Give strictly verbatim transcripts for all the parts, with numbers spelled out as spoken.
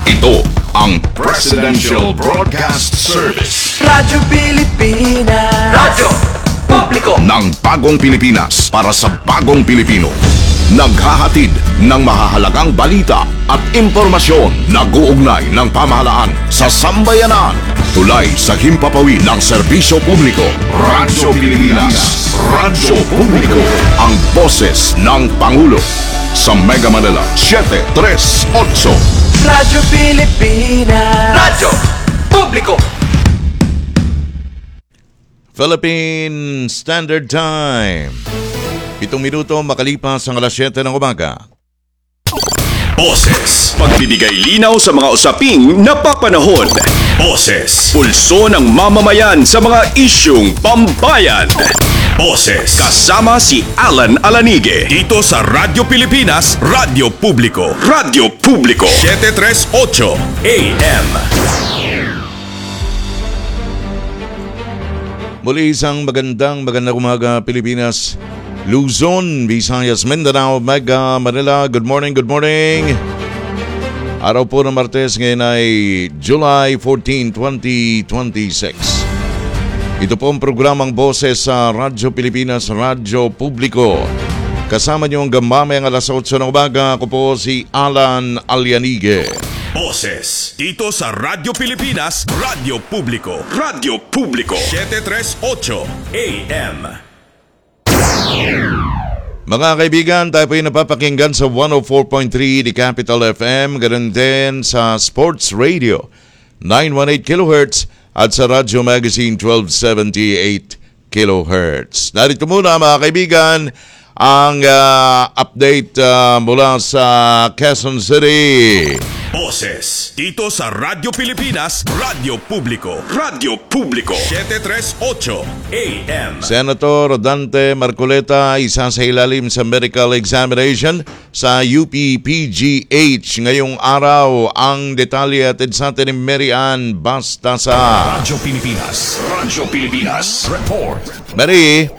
Ito ang Presidential Broadcast Service. Radyo Pilipinas. Radyo Publiko Ng bagong Pilipinas para sa bagong Pilipino. Naghahatid ng mahahalagang balita at impormasyon na guugnay ng pamahalaan sa sambayanan. Tulay sa himpapawid ng serbisyo publiko. Radyo Pilipinas. Radyo Publiko. Ang boses ng Pangulo. Sa Mega Manila, seven tres eight. Radyo Pilipinas. Radyo Publiko Philippine Standard Time. Pitong minuto makalipas ang alas siyete ng umaga. Boses. Pagbibigay linaw sa mga usaping napapanahon. Boses. Pulso ng mamamayan sa mga isyung pambayan. Boses. Kasama si Alan Alanige. Dito sa Radyo Pilipinas, Radyo Publiko. Radyo Publiko. seven tres eight A M. Muli isang magandang magandang umaga Pilipinas, Luzon, Visayas, Mindanao, Mega Manila. Good morning, good morning. Araw po ng Martes, ngayon ay July fourteenth, twenty twenty-six. Ito po ang programang Boses sa Radyo Pilipinas, Radyo Publiko. Kasama niyo hanggang mamayang alas eight ng umaga. Ako po si Alan Alianige. Boses. Dito sa Radyo Pilipinas, Radyo Publiko. Radyo Publiko. seven tres eight A M. Mga kaibigan, tayo po yung napapakinggan sa one oh four point three The Capital F M, ganun din sa Sports Radio nine eighteen kilohertz at sa Radio Magazine twelve seventy-eight kilohertz. Narito muna mga kaibigan ang uh, update uh, mula sa Quezon City. Boses. Dito sa Radyo Pilipinas, Radyo Publiko. Radyo Publiko. seven tres eight A M. Senator Rodante Marcoleta, isa sa ilalim sa medical examination sa U P P G H ngayong araw. Ang detalye atid sa atin ni Mary Ann Bastasa. Radyo Pilipinas. Radyo Pilipinas. Report. Mary.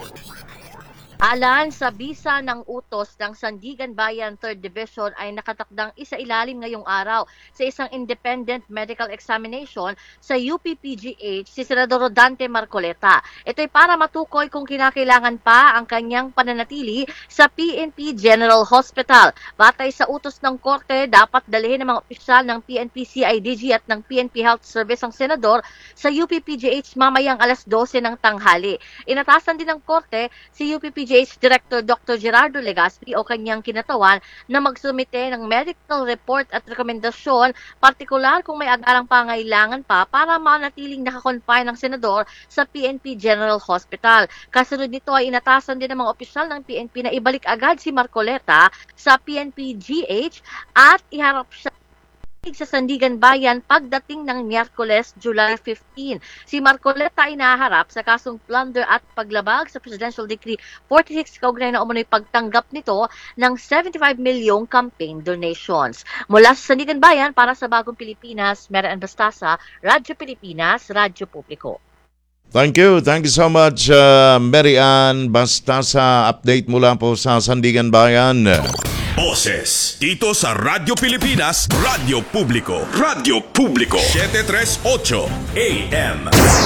Alan, sa bisa ng utos ng Sandigan Bayan third Division ay nakatakdang isailalim ngayong araw sa isang independent medical examination sa U P P G H si Senador Rodante Marcoleta. Ito'y para matukoy kung kinakailangan pa ang kanyang pananatili sa P N P General Hospital. Batay sa utos ng korte, dapat dalhin ng mga opisyal ng P N P C I D G at ng P N P Health Service ang senador sa U P P G H mamayang alas dose ng tanghali. Inatasan din ng korte si U P P G H Director Doctor Gerardo Legaspi o kanyang kinatawan na magsumite ng medical report at rekomendasyon, partikular kung may agarang pangailangan pa para manatiling nakakonfine ng senador sa P N P General Hospital. Kasunod nito ay inatasan din ng mga opisyal ng P N P na ibalik agad si Marcoleta sa P N P G H at iharap siya sa Sandigan Bayan pagdating ng Miyerkules, July fifteenth. Si Marcoleta ay naharap sa kasong plunder at paglabag sa Presidential Decree forty-six kaugnay na umunoy pagtanggap nito ng seventy-five milyong campaign donations. Mula sa Sandigan Bayan para sa Bagong Pilipinas, Mary Ann Bastasa, Radyo Pilipinas, Radyo Publiko. Thank you. Thank you so much, uh, Mary Ann Bastasa. Update mula po sa Sandigan Bayan. Boses. Dito sa Radyo Pilipinas, Radyo Publiko. Radyo Publiko. seven tres eight A M.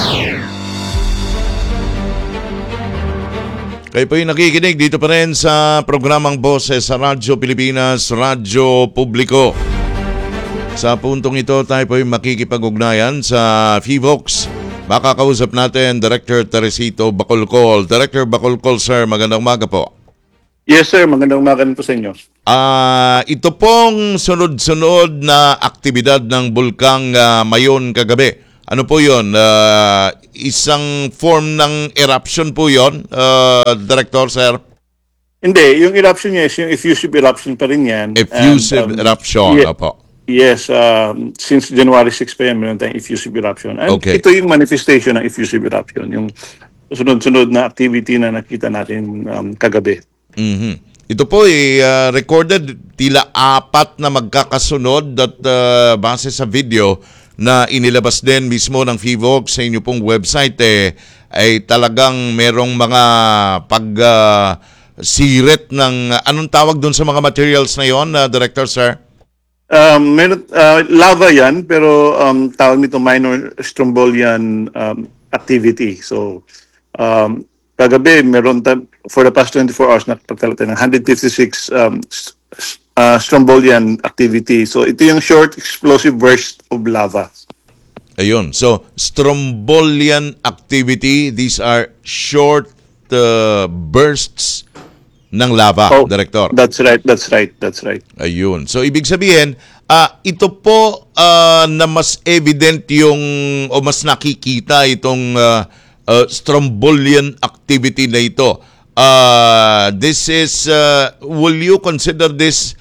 Kayo po yung nakikinig dito pa rin sa programang Boses sa Radyo Pilipinas, Radyo Publiko. Sa puntong ito, tayo po yung makikipag-ugnayan sa F I V O X. Makakausap natin Director Teresito Bacolcol. Director Bacolcol, sir, magandang umaga po. Yes, sir. Magandang umaga po sa inyo. Ah, uh, ito pong sunod-sunod na aktibidad ng bulkang uh, Mayon kagabi. Ano po 'yon? Uh, isang form ng eruption po 'yon, uh, Director, sir? Hindi, yung eruption niya is yung effusive eruption pa rin yan. Effusive And, um, eruption, yeah, opo. Yes, um, since January sixth pa yan, meron tayong effusive eruption. And okay. Ito yung manifestation ng effusive eruption, yung sunod-sunod na activity na nakita natin um, kagabi. Mm-hmm. Ito po ay uh, recorded tila apat na magkakasunod at uh, base sa video na inilabas din mismo ng F I V O C sa inyo pong website eh, ay talagang merong mga pag uh, sirit ng uh, anong tawag doon sa mga materials na yon, uh, Director, sir? Um, meron, uh, lava yan, pero um, tawag nito minor strombolian um, activity. So, um, kagabi, meron ta- for the past twenty-four hours, nakapagtala tayo ng one hundred fifty-six um, s- s- uh, strombolian activity. So, ito yung short explosive burst of lava. Ayun. So, strombolian activity, these are short uh, bursts ng lava, Oh, Director. that's right, that's right, that's right. Ayun. So, ibig sabihin, ah ito po ah, na mas evident yung o mas nakikita itong ah, ah, strombolian activity na ito. Ah, this is, ah, will you consider this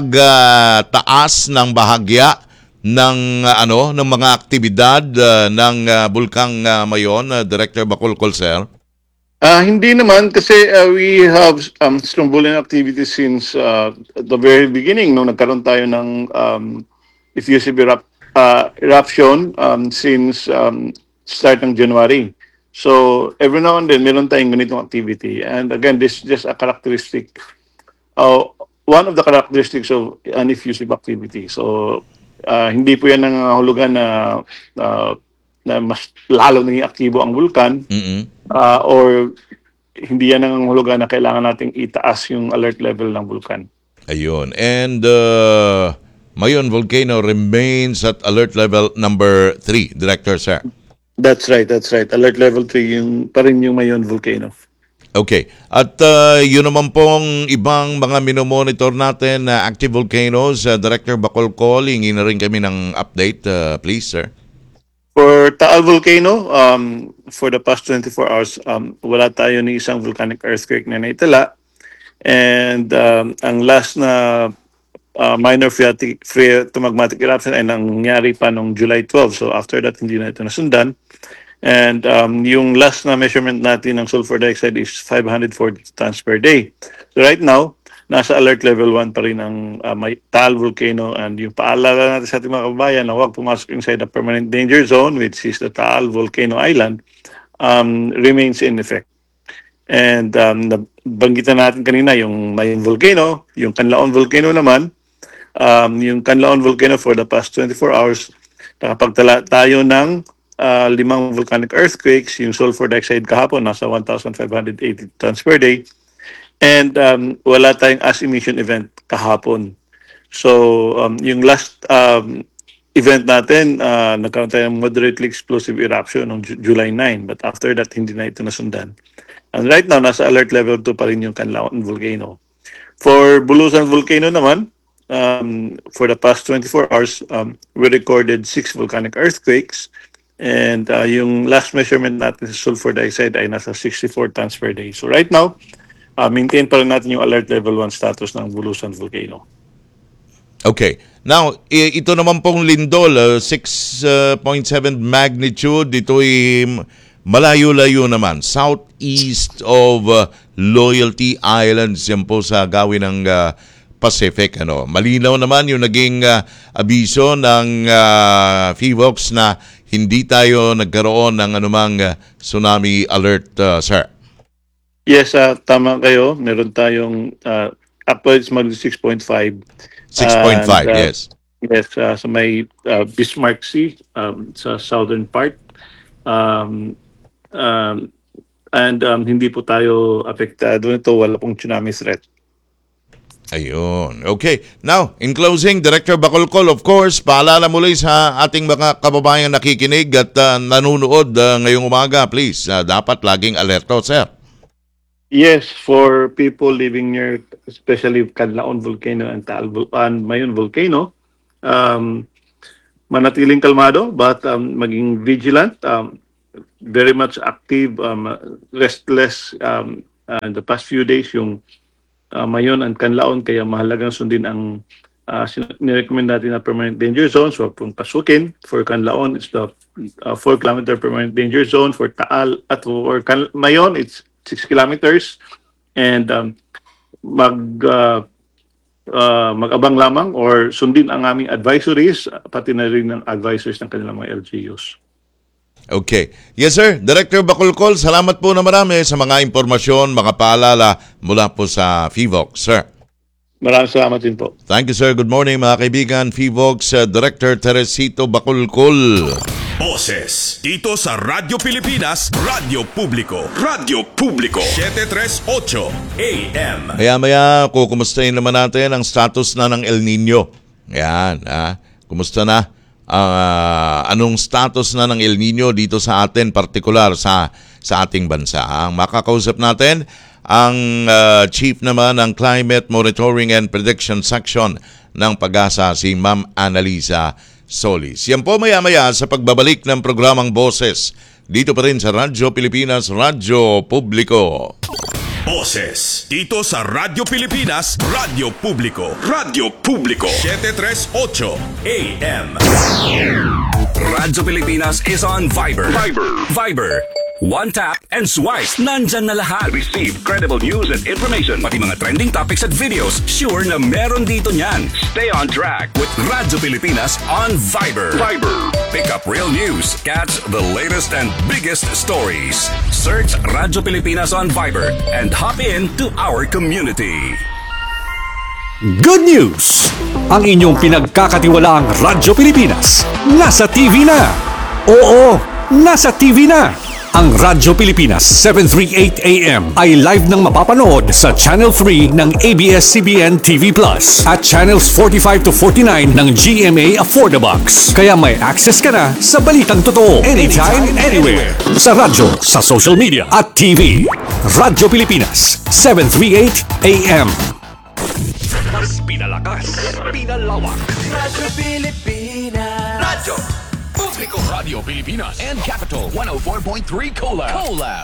pagtaas ng bahagya ng ah, ano ng mga aktibidad ah, ng ah, bulkang ah, Mayon, ah, Director Bacolcol, sir? Ah, hindi naman kasi uh, we have um, strombolian activity since uh, the very beginning nung nagkaroon tayo ng um, effusive erup- uh, eruption um, since um, start ng January. So every now and then meron tayong ganitong activity, and again this is just a characteristic, uh, one of the characteristics of an effusive activity. So uh, hindi po yan nangangahulugan na uh, na mas lalo naging aktibo ang bulkan, Mm-mm. uh, or hindi yan ang hulugan na kailangan nating itaas yung alert level ng bulkan. Ayun. And uh, Mayon Volcano remains at alert level number three, Director, sir. That's right, that's right. Alert level three yung pa rin yung Mayon volcano. Okay. At uh, yun naman pong ibang mga minomonitor natin na active volcanoes, uh, Director Bacolcol, hingi na rin kami ng update, uh, please, sir. For Taal Volcano, um, for the past twenty-four hours, um, wala tayo ni isang volcanic earthquake na naitala. And um, ang last na uh, minor phreatic, phreatomagmatic eruption ay nangyari pa noong July twelfth. So after that, hindi na ito nasundan. And um, yung last na measurement natin ng sulfur dioxide is five hundred forty tons per day. So right now, nasa alert level one pa rin ang uh, may Taal Volcano, and yung paalala natin sa ating mga kababayan na huwag pumasok inside the permanent danger zone, which is the Taal Volcano Island, um, remains in effect. And um, nabanggitan natin kanina yung Mayon Volcano, yung Canlaon Volcano naman, um, yung Canlaon Volcano for the past twenty-four hours, nakapagtala tayo ng uh, limang volcanic earthquakes. Yung sulfur dioxide kahapon nasa one thousand five hundred eighty tons per day. And um, wala tayong ash emission event kahapon. So um, yung last um, event natin, uh, nagkaroon tayo ng moderately explosive eruption noong Ju- July ninth. But after that, hindi na ito nasundan. And right now, nasa alert level two pa rin yung Canlaon Volcano. For Bulusan Volcano naman, um, for the past twenty-four hours, um, we recorded six volcanic earthquakes. And uh, yung last measurement natin sa sulfur dioxide ay nasa sixty-four tons per day. So right now, uh, maintain pa rin natin yung alert level one status ng Bulusan Volcano. Okay. Now, i- ito naman pong lindol, uh, six point seven magnitude. Ito'y malayo-layo naman. Southeast of uh, Loyalty Islands. Yan po sa gawin ng uh, Pacific. Ano. Malinaw naman yung naging uh, abiso ng uh, FIVOX na hindi tayo nagkaroon ng anumang uh, tsunami alert, uh, sir. Yes, uh, tama kayo. Meron tayong uh, upwards mag six point five. six point five, And, uh, yes. Yes, uh, sa may uh, Bismarck Sea um, sa southern part. Um, um, and um, hindi po tayo apektado nito. Wala pong tsunami threat. Ayun. Okay. Now, in closing, Director Bacolcol, of course, paalala muli sa ating mga kababayan nakikinig at uh, nanonood uh, ngayong umaga, please. Uh, dapat laging alerto, sir. Yes, for people living near, especially Canlaon Volcano and Taal Vol- and Mayon Volcano, um, manatiling kalmado but um, maging vigilant, um, very much active, um, restless um, uh, in the past few days yung uh, Mayon and Canlaon, kaya mahalagang sundin ang uh, sin- nirecommend natin na permanent danger zone. So kung pasukin, for Canlaon, it's the uh, four kilometer permanent danger zone. For Taal at for Can- Mayon, it's six kilometers. And um, mag uh, uh, mag-abang lamang or sundin ang aming advisories, pati na rin ng advisors ng kanilang mga L G Us. Okay. Yes, sir. Director Bacolcol, salamat po na marami sa mga impormasyon, mga paalala mula po sa FIVOX, sir. Maraming salamat din po. Thank you, sir. Good morning, mga kaibigan. Fivox uh, Director Teresito Baculcol. Boses dito sa Radyo Pilipinas, Radyo Publiko, Radyo Publiko, seven thirty-eight A M. Maya-maya, kukumustahin naman natin ang status na ng El Nino. Yan, ha? Kumusta na? Uh, anong status na ng El Nino dito sa atin, partikular sa, sa ating bansa? Ang makakausap natin, ang uh, chief naman ng Climate Monitoring and Prediction Section ng Pag-asa, si Ma'am Annalisa Solis. Yan po maya-maya sa pagbabalik ng programang Boses dito pa rin sa Radyo Pilipinas, Radyo Publiko. Boses dito sa Radyo Pilipinas, Radyo Publiko, Radyo Publiko, seven thirty-eight A M. Radyo Pilipinas is on Viber. Viber. Viber. One tap and swipe. Nandyan na lahat. Receive credible news and information. Pati mga trending topics at videos. Sure na meron dito niyan. Stay on track with Radyo Pilipinas on Viber. Viber. Pick up real news. Catch the latest and biggest stories. Search Radyo Pilipinas on Viber and hop in to our community. Good news! Ang inyong pinagkakatiwalaang Radyo Pilipinas nasa T V na. Oo, nasa T V na. Ang Radyo Pilipinas seven thirty-eight A M ay live nang mapapanood sa Channel three ng A B S C B N T V Plus at Channels forty-five to forty-nine ng G M A Affordabox. Kaya may access ka na sa balitang totoo anytime, anywhere. Sa radyo, sa social media at T V. Radyo Pilipinas seven thirty-eight A M. Mas pinalakas, pinalawak. Radyo Pilipinas. Radyo Publiko, Radio Pilipinas and Capital one oh four point three Collab. Collab.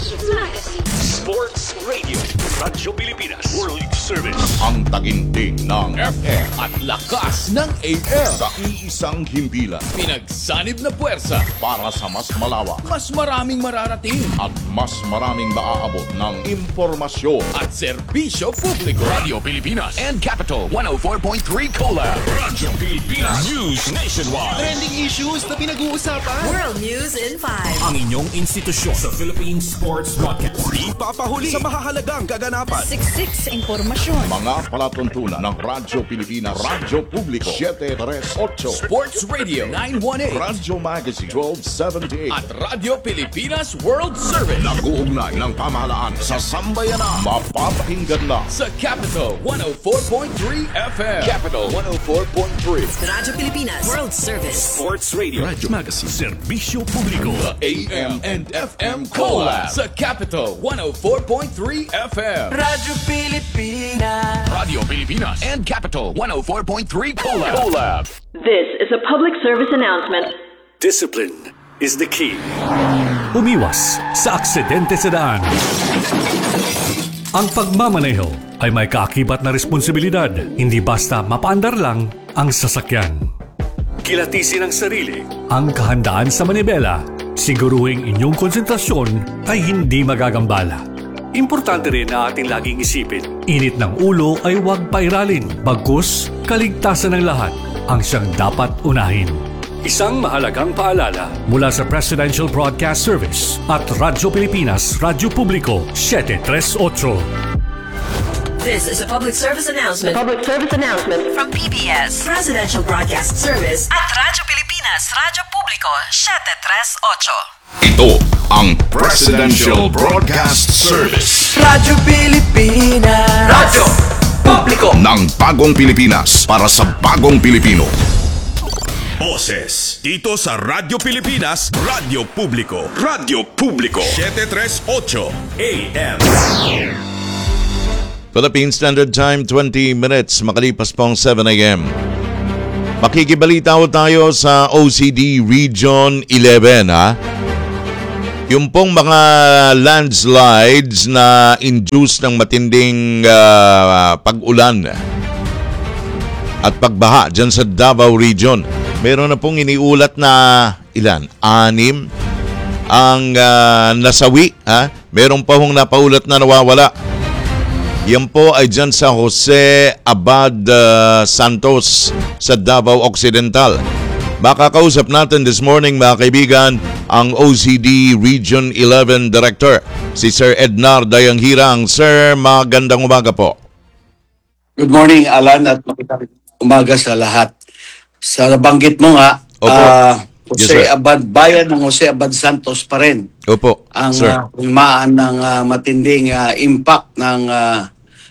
Sports Radio. Radyo Pilipinas. World Service. Ang taginting ng F M at lakas ng A M. sa iisang himpilan Pinagsanib na puwersa. para sa mas malawak Mas maraming mararating. at mas maraming maaabot ng impormasyon. At serbisyo publiko. Radio Pilipinas and Capital one oh four point three Collab. Radyo Pilipinas. News Nationwide. Trending issues na pinag-uusapan. World News in five. Ang inyong institusyon sa Philippine Sports Podcast. Di papahuli sa mahahalagang kaganapan. Siksik sa impormasyon. Mga palatuntunan ng Radyo Pilipinas, Radyo Publiko, seven thirty-eight, Sports Radio nine eighteen Radyo Magazine, twelve seventy-eight. at Radio Pilipinas World Service Nag-uugnay ng pamahalaan sa sambayanan. Mapapakinggan na sa Capital one oh four point three F M. Capital one oh four point three. Radyo Pilipinas World Service. Sports Radio. Radyo Magazine. Serbisyo Publiko. A M and F M Collab sa Capital one oh four point three F M. Radyo Pilipinas. Radio Pilipinas and Capital one oh four point three Collab. Collab. This is a public service announcement. Discipline is the key. Umiwas sa aksidente sa daan. Ang pagmamaneho ay may kaakibat na responsibilidad. Hindi basta mapaandar lang ang sasakyan. Kilatisin ang sarili, ang kahandaan sa manibela. Siguruhing inyong konsentrasyon ay hindi magagambala. Importante rin na ating laging isipin, init ng ulo ay huwag pairalin. Bagkus, kaligtasan ng lahat ang siyang dapat unahin. Isang mahalagang paalala mula sa Presidential Broadcast Service at Radyo Pilipinas, Radyo Publiko, seven thirty-eight. This is a public service announcement Public service announcement. from P B S Presidential Broadcast Service at Radyo Pilipinas Radyo Publiko seven thirty-eight. ito ang Presidential Broadcast Service Radyo Pilipinas. Radyo Publiko. ng Bagong Pilipinas para sa Bagong Pilipino. Boses dito sa Radyo Pilipinas, Radyo Publiko, Radyo Publiko, seven thirty-eight A M. Philippine Standard Time, twenty minutes, makalipas pong seven A M. Makikibalita tayo sa O C D Region eleven, ha? Yung pong mga landslides na induce ng matinding uh, pag-ulan at pagbaha dyan sa Davao Region. Meron na pong iniulat na ilan? Anim ang uh, nasawi, ha? Meron pa hong napaulat na nawawala. Yan po ay dyan sa Jose Abad uh, Santos sa Davao Occidental. Makakausap natin this morning, mga kaibigan, ang O C D Region eleven Director, si Sir Ednar Dayanghirang. Sir, magandang umaga po. Good morning, Alan, at magandang umaga sa lahat. Sa nabanggit mo nga, Opo. ah, Yes, Jose sir. Abad, bayan ng Jose Abad Santos pa rin Opo, ang sir. uh, umaan ng ah, matinding ah, impact ng ah,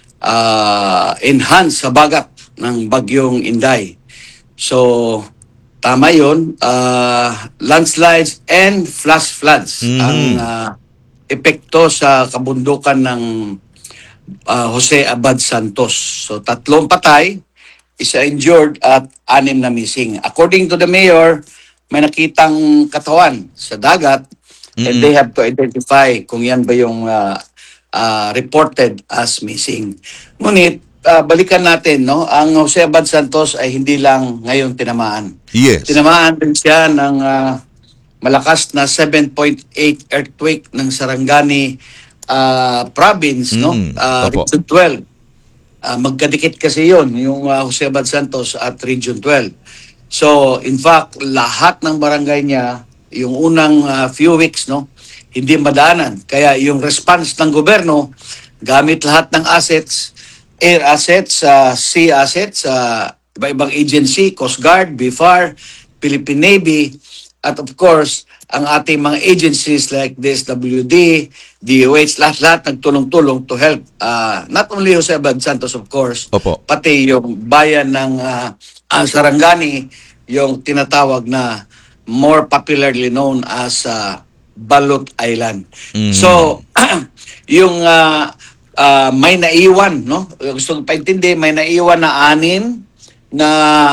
ah, enhance sa bagat ng bagyong Inday. So, tama yun, ah, landslides and flash floods Mhm. ang ah, epekto sa kabundukan ng ah, Jose Abad Santos. So, tatlong patay, isa injured at anim na missing. According to the mayor, may nakitang katawan sa dagat and Mm-mm. they have to identify kung yan ba yung ah, ah, reported as missing. Ngunit, ah, balikan natin, no? Ang Jose Abad Santos ay hindi lang ngayon tinamaan. Yes. Tinamaan din siya ng ah, malakas na seven point eight earthquake ng Sarangani ah, province, no? Mm, Ah, opo. Region twelve. Ah, magkadikit kasi yon yung ah, Jose Abad Santos at Region twelve. So, in fact, lahat ng barangay niya, yung unang ah, few weeks, no, hindi madaanan. Kaya yung response ng gobyerno, gamit lahat ng assets, air assets, uh, sea assets, uh, iba-ibang agency, Coast Guard, B F A R, Philippine Navy, at of course, ang ating mga agencies like D S W D, D O H, lahat-lahat nagtulong-tulong to help. Uh, not only Jose Abad Santos, of course, Opo. pati yung bayan ng uh, uh, Sarangani, yung tinatawag na more popularly known as uh, Balot Island. Mhm. So, yung uh, uh, may naiwan, no? Gusto ko paintindi, may naiwan na anim na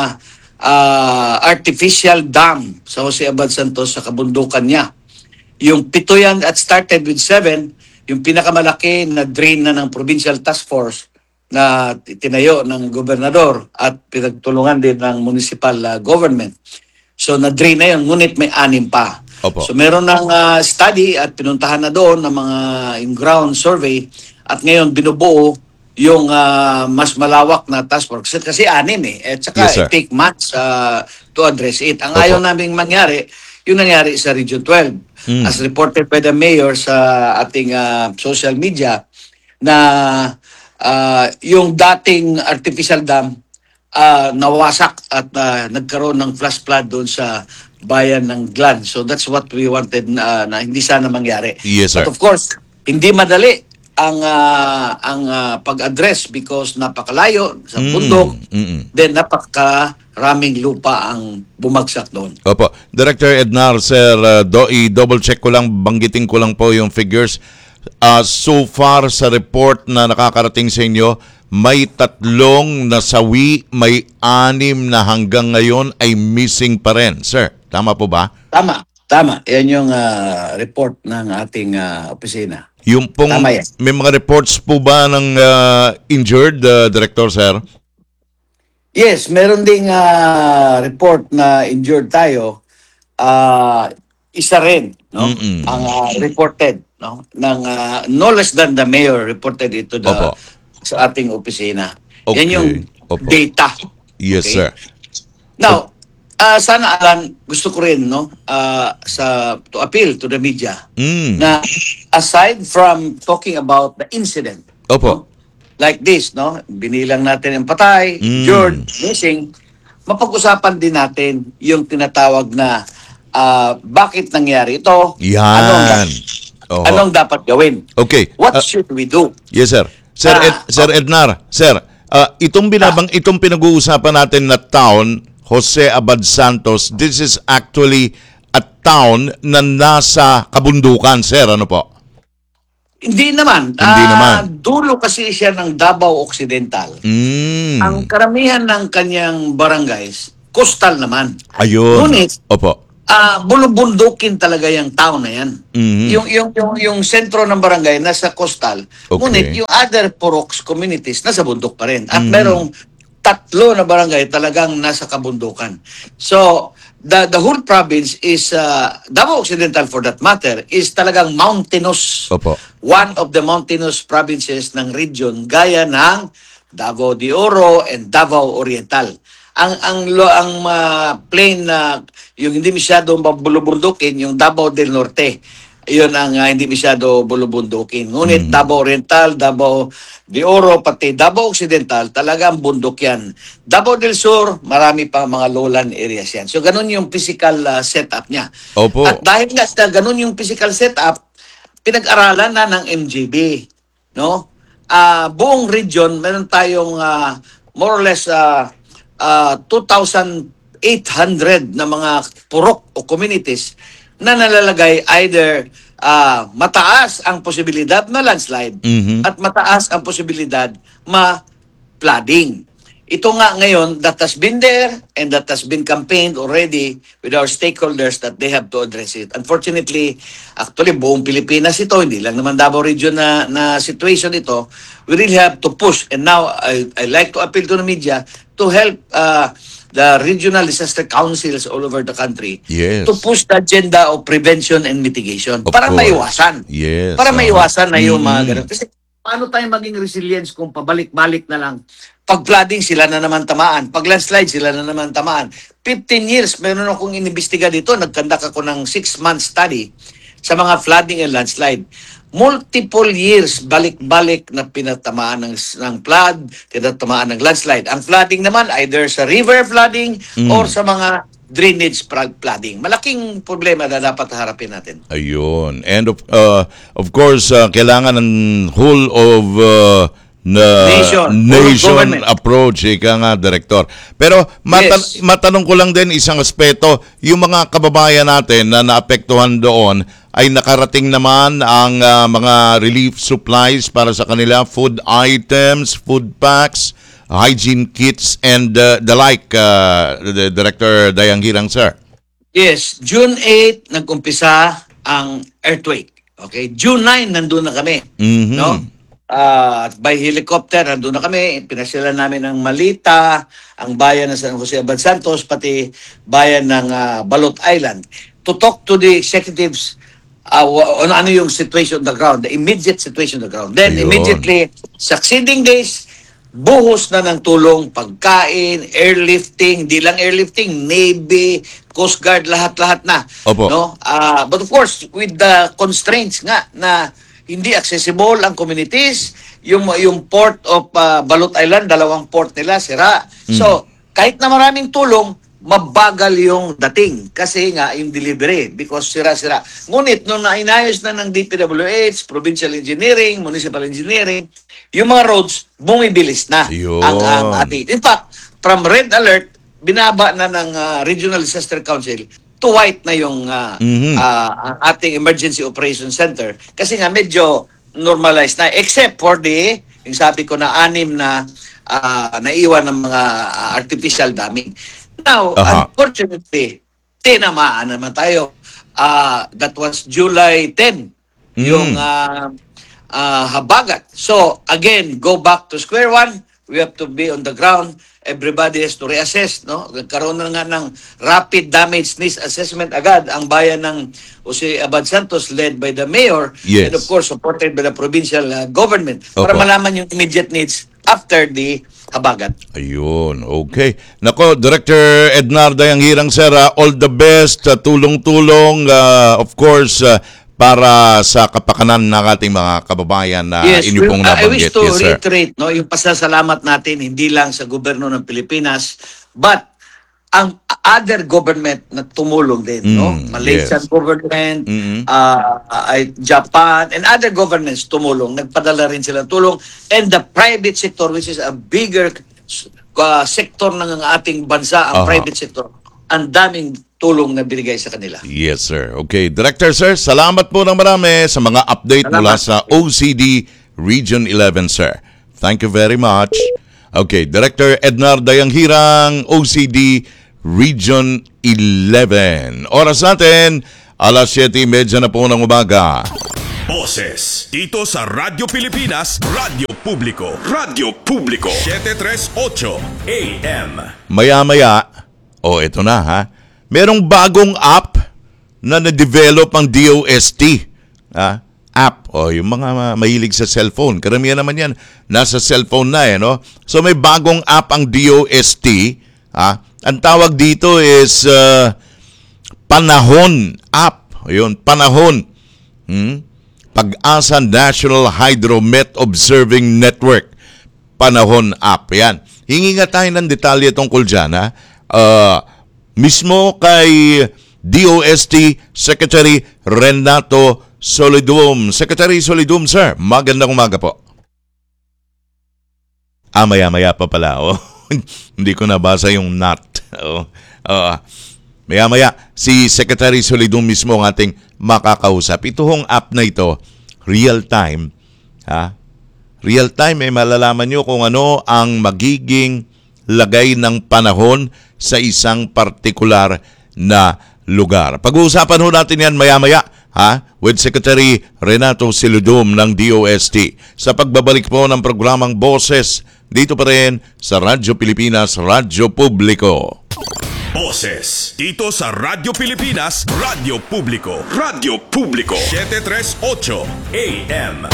uh, artificial dam sa Jose Abad Santos sa kabundukan niya. Yung pito yan at started with seven, yung pinakamalaki na drain na ng Provincial Task Force na tinayo ng gobernador at pinagtulungan din ng municipal uh, government. So na-drain na yun, ngunit may anim pa. Opo. So meron ng uh, study at pinuntahan na doon ng mga in-ground survey at ngayon binubuo yung uh, mas malawak na task force. Kasi, kasi anim eh. At saka Yes, sir. it take months uh, to address it. Ang Opo. ayaw naming mangyari, yung nangyari sa Region twelve. Mm. As reported by the mayor sa ating uh, social media na uh, yung dating artificial dam uh, nawasak at uh, nagkaroon ng flash flood doon sa bayan ng Glan. So that's what we wanted uh, na hindi sana mangyari. Yes, sir. But of course, hindi madali ang uh, ang uh, pag-address because napakalayo sa Mm, bundok, mm-mm. then napakaraming lupa ang bumagsak doon. Opo. Director Ednar, sir, uh, do, i-double check ko lang, banggitin ko lang po yung figures. Uh, so far sa report na nakakarating sa inyo, may tatlong nasawi, may anim na hanggang ngayon ay missing pa rin. Sir, tama po ba? Tama, tama. Yan yung uh, report ng ating uh, opisina. Yung pong, Tama yan. may mga reports po ba ng uh, injured, uh, Director, sir? Yes, meron ding ah, report na injured tayo. Ah, isa rin, no? Mm-mm. Ang ah, reported, no? Ng ah, no less than the mayor reported it to the Opo. sa ating opisina. Okay. Yan yung Opo. data. Yes, Okay. sir. Now, ah, sana Alan, gusto ko rin no ah, sa to appeal to the media Mm. na aside from talking about the incident, Opo. like this, no? Binilang natin ang patay, Mm. injured, missing. Mapag-usapan din natin yung tinatawag na ah, bakit nangyari ito? Yan. Anong, Oho. anong dapat gawin? Okay. What Uh, should we do? Yes, sir. Sir, Ah, Ed, Sir Ednar, sir, ah, itong binabang itong pinag-uusapan natin na town, Jose Abad Santos, this is actually a town na nasa kabundukan, sir, ano po? Hindi naman. Hindi Ah, naman. Dulo kasi siya ng Davao Occidental. Mm. Ang karamihan ng kanyang barangays, coastal naman. Ayun. Ngunit, Opo. Ah, bulubundukin talaga yung town na yan. Mhm. Yung yung yung yung sentro ng barangay nasa coastal. Okay. Ngunit yung other Porox communities nasa bundok pa rin. At Mhm. merong tatlo na barangay talagang nasa kabundukan. So, the the whole province is uh, Davao Occidental for that matter is talagang mountainous. Opo. One of the mountainous provinces ng region gaya ng Davao de Oro and Davao Oriental. Ang ang lo, ang uh, plain na yung hindi masyadong mabulubundukin yung Davao del Norte. yun ang ah, hindi masyado bulubundukin. Ngunit Davao Oriental, Davao de Oro, pati Davao Occidental, talagang bundok yan. Davao del Sur, marami pa mga lowland areas yan. So ganun yung physical ah, setup niya. Opo. At dahil nga sa ganun yung physical setup, pinag-aralan na ng M G B, no? Ah, buong region, meron tayong ah, more or less uh, uh, two thousand eight hundred na mga purok o communities na nalalagay either ah, mataas ang posibilidad na landslide Mhm. at mataas ang posibilidad ma-flooding. Ito nga ngayon that has been there and that has been campaigned already with our stakeholders that they have to address it. Unfortunately, actually buong Pilipinas ito, hindi lang naman Davao region na, na situation ito. We really have to push, and now I, I like to appeal to the media to help uh, the regional disaster councils all over the country Yes. to push the agenda of prevention and mitigation Of para course. maiwasan. Yes. Para uh-huh. maiwasan na yung mga Mm. ganun. Kasi paano tayo maging resilience kung pabalik-balik na lang? Pag flooding, sila na naman tamaan. Pag landslide, sila na naman tamaan. fifteen years, meron akong inimbestiga dito. Nagkandak ako ng six-month study sa mga flooding and landslide. Multiple years, balik-balik na pinatamaan ng, ng flood, pinatamaan ng landslide. Ang flooding naman, either sa river flooding Mm. or sa mga drainage flooding. Malaking problema na dapat harapin natin. Ayun. And of, uh, of course, uh, kailangan ng whole of uh, na Nation. nation Whole of government. approach, ika nga, Director. Pero mata- Yes. matanong ko lang din isang aspeto, yung mga kababayan natin na naapektuhan doon, ay nakarating naman ang uh, mga relief supplies para sa kanila, food items, food packs, hygiene kits, and uh, the like, uh, the Director Dayang Hirang, sir. Yes, June eighth nag-umpisa ang earthquake. Okay, June ninth nandun na kami, Mhm. no? Ah, by helicopter nandun na kami, pinasyalan namin ng Malita, ang bayan ng San Jose Abad Santos, pati bayan ng ah, Balot Island to talk to the executives uh, on ano yung situation on the ground, the immediate situation on the ground. Then Ayun. immediately succeeding days, buhos na ng tulong, pagkain, airlifting, di lang airlifting, Navy, Coast Guard, lahat-lahat na. Opo. No? Ah, but of course, with the constraints nga na hindi accessible ang communities, yung yung port of ah, Balot Island, dalawang port nila sira. So, kahit na maraming tulong, mabagal yung dating kasi nga yung delivery because sira-sira. Ngunit nung nainayos na ng D P W H, Provincial Engineering, Municipal Engineering, yung mga roads, bumibilis na Yun. ang, ang ating. In fact, from red alert, binaba na ng ah, Regional Disaster Council to white na yung ah, Mhm. ah, ang ating Emergency Operations Center kasi nga medyo normalized na except for the, yung sabi ko na anim na ah, naiwan ng mga ah, artificial damming. Now, Aha. unfortunately, tinamaan naman tayo. Ah, that was July tenth, yung Mm. ah, ah, habagat. So, again, go back to square one. We have to be on the ground. Everybody has to reassess, no? Nagkaroon na nga ng rapid damage needs assessment agad ang bayan ng Jose Abad Santos led by the mayor Yes. and of course supported by the provincial uh, government para Opo. malaman yung immediate needs after the habagat. Ayun, okay. Nako, Director Ednar Dayang Hirang, sir, ah, all the best, ah, tulong-tulong, ah, of course, ah, para sa kapakanan ng ating mga kababayan na Yes, inyo we- pong I wish nabanggit. to Yes, sir. reiterate no, yung pasasalamat natin hindi lang sa gobyerno ng Pilipinas but ang other government na tumulong din, no? Mm, Malaysian yes. government, Mhm. uh, uh, Japan, and other governments tumulong. Nagpadala rin sila ng tulong. And the private sector, which is a bigger uh, sector ng ating bansa, ang Aha. private sector, ang daming tulong na binigay sa kanila. Yes, sir. Okay, Director, sir, salamat po ng marami sa mga update Salamat. mula sa O C D Region eleven, sir. Thank you very much. Okay, Director Ednar Dayang Hirang, O C D Region eleven. Oras natin, alas siyete trenta na po ng umaga. Boses dito sa Radyo Pilipinas, Radyo Publiko, Radyo Publiko, seven thirty-eight A M. Maya-maya, oh, ito na ha, merong bagong app na na-develop ang D O S T. Ha? App, o yung mga mahilig sa cellphone. Karamihan naman yan, nasa cellphone na eh, no? So may bagong app ang D O S T. Ha? Ang tawag dito is uh, Panahon app. Yun, Panahon. Hmm? Pag-asa National Hydromet Observing Network. Panahon app. Yan. Hingi nga tayo ng detalye tungkol dyan. Ha? Uh, mismo kay D O S T Secretary Renato Solidum. Secretary Solidum, sir, magandang umaga po. Ah, maya-maya pa pala. Oh. Hindi ko nabasa yung not. Oh. Uh, maya-maya, si Secretary Solidum mismo ang ating makakausap. Ito hong app na ito, real time. Ha? Real time, eh, malalaman nyo kung ano ang magiging lagay ng panahon sa isang partikular na lugar. Pag-uusapan ho natin yan maya-maya, ha? With Secretary Renato Solidum ng D O S T. Sa pagbabalik po ng programang Boses, dito pa rin sa Radyo Pilipinas, Radyo Publiko. Boses, dito sa Radyo Pilipinas, Radyo Publiko. Radyo Publiko, seven thirty-eight A M.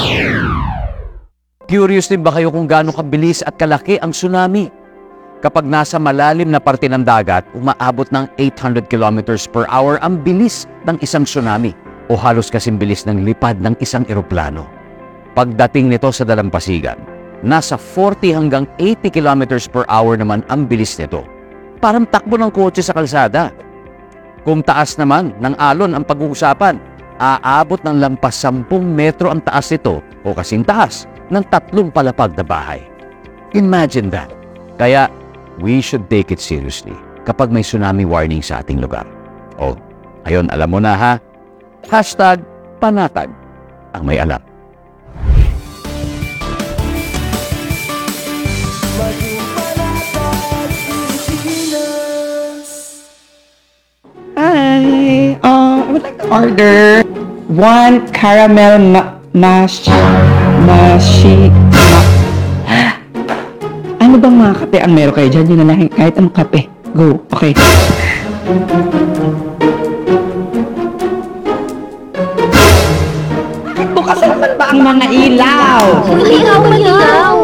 Curious din ba kayo kung gaano kabilis at kalaki ang tsunami? Kapag nasa malalim na parte ng dagat, umaabot ng eight hundred kilometers per hour ang bilis ng isang tsunami o halos kasing bilis ng lipad ng isang eroplano. Pagdating nito sa dalampasigan, nasa forty hanggang eighty kilometers per hour naman ang bilis nito. Parang takbo ng kotse sa kalsada. Kung taas naman ng alon ang pag-uusapan, aabot ng lampas sampung metro ang taas nito o kasing taas ng tatlong palapag na bahay. Imagine that. Kaya, we should take it seriously kapag may tsunami warning sa ating lugar. O, ayun, alam mo na ha? Hashtag panatag ang may alam. Hi, uh, I would like to order one caramel ma mash mashi ma ano bang mga kape ang meron kayo dyan? Yun na lang, kahit anong kape. Go, okay. Bakit bukas naman ba ang mga ilaw? Ilaw, ilaw!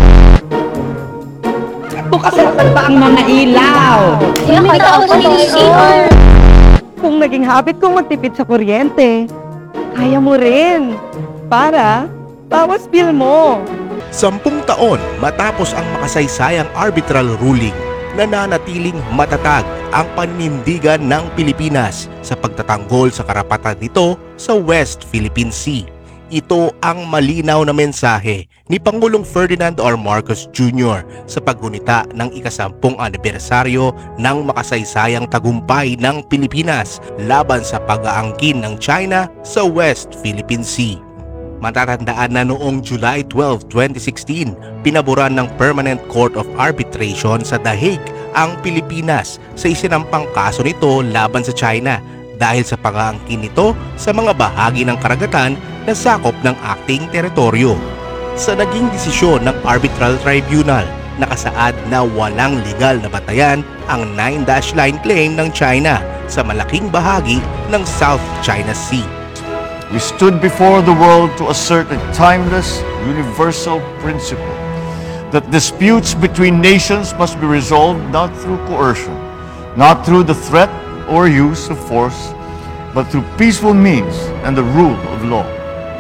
Bakit bukas naman ba ang mga ilaw? Sino may tao sa C R? Kung naging habit kong magtipid sa kuryente, kaya mo rin. Para bawas bill mo. Sampung taon matapos ang makasaysayang arbitral ruling, nananatiling matatag ang paninindigan ng Pilipinas sa pagtatanggol sa karapatan nito sa West Philippine Sea. Ito ang malinaw na mensahe ni Pangulong Ferdinand R. Marcos Junior sa paggunita ng ikasampung anibersaryo ng makasaysayang tagumpay ng Pilipinas laban sa pag-aangkin ng China sa West Philippine Sea. Matatandaan na noong July twelfth, twenty sixteen, pinaboran ng Permanent Court of Arbitration sa The Hague ang Pilipinas sa isinampang kaso nito laban sa China dahil sa pag-aangkin nito sa mga bahagi ng karagatan na sakop ng acting teritoryo. Sa naging desisyon ng Arbitral Tribunal, nakasaad na walang legal na batayan ang Nine Dash Line claim ng China sa malaking bahagi ng South China Sea. We stood before the world to assert a timeless, universal principle that disputes between nations must be resolved not through coercion, not through the threat or use of force, but through peaceful means and the rule of law.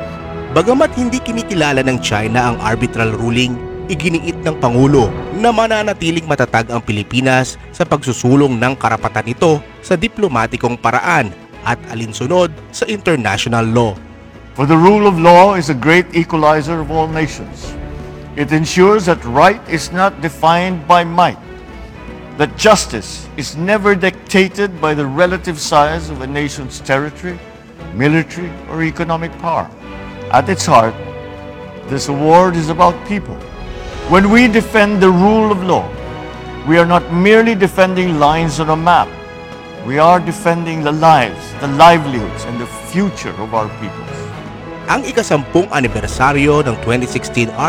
Bagamat hindi kinikilala ng China ang arbitral ruling, iginiit ng Pangulo na mananatiling matatag ang Pilipinas sa pagsusulong ng karapatan nito sa diplomatikong paraan at alinsunod sa international law. For the rule of law is a great equalizer of all nations. It ensures that right is not defined by might, that justice is never dictated by the relative size of a nation's territory, military, or economic power. At its heart, this award is about people. When we defend the rule of law, we are not merely defending lines on a map. We are defending the lives, the livelihoods, and the future of our peoples. Ang ikasampung anibersaryo ng twenty sixteen